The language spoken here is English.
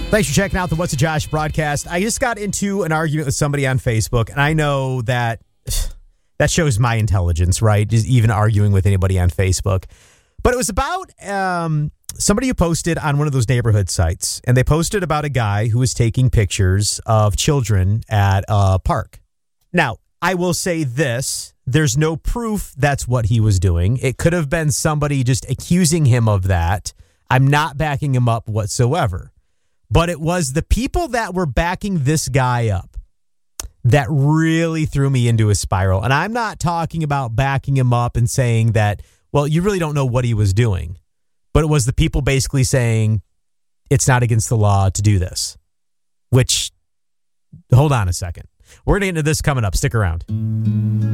Thanks for checking out the What's a Josh broadcast. I just got into an argument with somebody on Facebook, and I know that shows my intelligence, right? Just even arguing with anybody on Facebook. But it was about somebody who posted on one of those neighborhood sites, and they posted about a guy who was taking pictures of children at a park. Now, I will say this. There's no proof that's what he was doing. It could have been somebody just accusing him of that. I'm not backing him up whatsoever. But it was the people that were backing this guy up that really threw me into a spiral. And I'm not talking about backing him up and saying that, well, you really don't know what he was doing. But it was the people basically saying it's not against the law to do this. Which, hold on a second. We're going to get into this coming up. Stick around.